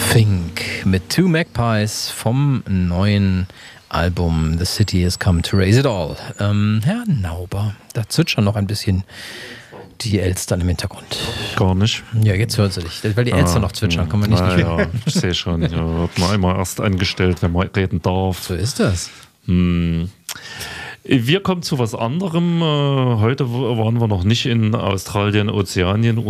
Fink mit Two Magpies vom neuen Album The City Has Come to Raise It All. Herr Nauber, da zwitschern noch ein bisschen die Elstern im Hintergrund. Gar nicht. Ja, jetzt hört sie dich. Weil die Elstern noch zwitschern, kann man nicht Ja, ich sehe schon. Ja, wird man immer erst angestellt, wenn man reden darf. So ist das. Wir kommen zu was anderem. Heute waren wir noch nicht in Australien, Ozeanien